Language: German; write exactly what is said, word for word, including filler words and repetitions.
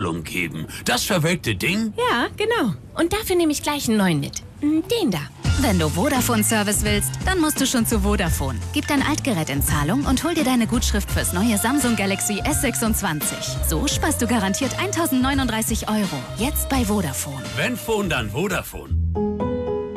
Zahlung geben. Das verwelkte Ding? Ja, genau. Und dafür nehme ich gleich einen neuen mit. Den da. Wenn du Vodafone-Service willst, dann musst du schon zu Vodafone. Gib dein Altgerät in Zahlung und hol dir deine Gutschrift fürs neue Samsung Galaxy S sechsundzwanzig. So sparst du garantiert eintausendneununddreißig Euro. Jetzt bei Vodafone. Wenn Phone, dann Vodafone.